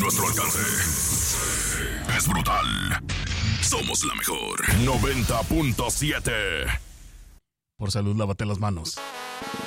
nuestro alcance. Es brutal. Somos la mejor. 90.7. Por salud, lávate las manos.